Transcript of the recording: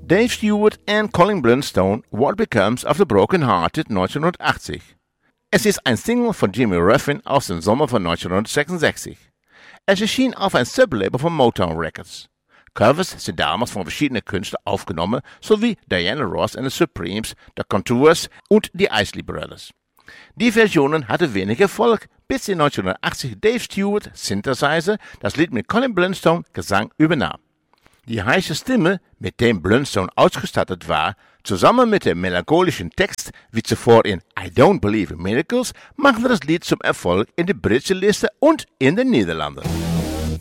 Dave Stewart und Colin Blunstone, What Becomes of the Broken Hearted 1980. Es ist ein Single von Jimmy Ruffin aus dem Sommer von 1966. Es erschien auf ein Sublabel von Motown Records. Covers sind damals von verschiedenen Künstlern aufgenommen, sowie Diana Ross and the Supremes, The Contours und die Isley Brothers. Die Versionen hatten wenig Erfolg, bis in 1980 Dave Stewart, Synthesizer, das Lied mit Colin Blunstone, Gesang übernahm. Die heiße Stimme, mit dem Blunstone ausgestattet war, zusammen mit dem melancholischen Text, wie zuvor in I Don't Believe in Miracles, machte das Lied zum Erfolg in der britischen Liste und in den Niederlanden.